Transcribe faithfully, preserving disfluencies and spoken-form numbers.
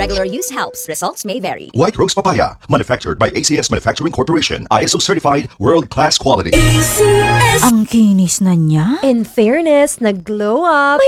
Regular use helps. Results may vary. White Rose Papaya, manufactured by A C S Manufacturing Corporation, I S O certified, world-class quality. Ang kinis na niya. In fairness, nag-glow up.